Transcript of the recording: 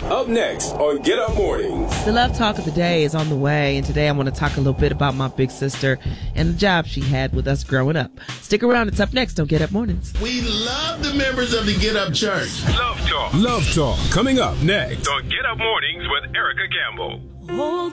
Up next on Get Up Mornings. The Love Talk of the Day is on the way, and today I want to talk a little bit about my big sister and the job she had with us growing up. Stick around. It's up next on Get Up Mornings. We love the members of the Get Up Church. Love Talk. Love Talk coming up next on Get Up Mornings with Erica Campbell.